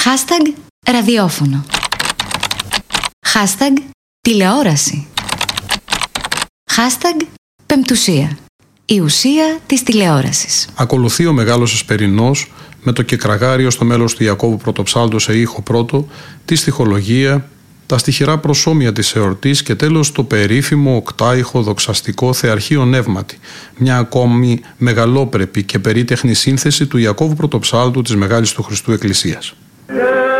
Hashtag ραδιόφωνο. Hashtag τηλεόραση. Hashtag πεμπτουσία. Η ουσία της τηλεόρασης. Ακολουθεί ο Μεγάλος Εσπερινός με το κεκραγάριο στο μέλος του Ιακώβου Πρωτοψάλτου σε ήχο πρώτο, τη στιχολογία, τα στιχηρά προσώμια της εορτής και τέλος το περίφημο οκτάηχο δοξαστικό θεαρχείο νεύματι, μια ακόμη μεγαλόπρεπη και περίτεχνη σύνθεση του Ιακώβου Πρωτοψάλτου της Μεγάλης του Χριστού Εκκλησίας.